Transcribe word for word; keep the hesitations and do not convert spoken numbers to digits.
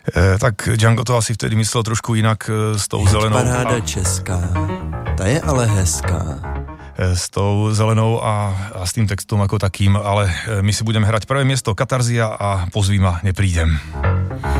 E, tak Django to asi vtedy myslel trošku jinak e, s tou zelenou. Paráda a... česká, ta je ale hezká. E, s tou zelenou a, a s tým textom ako takým, ale e, my si budeme hrať prvé miesto Katarzia a Pozví ma, neprídem.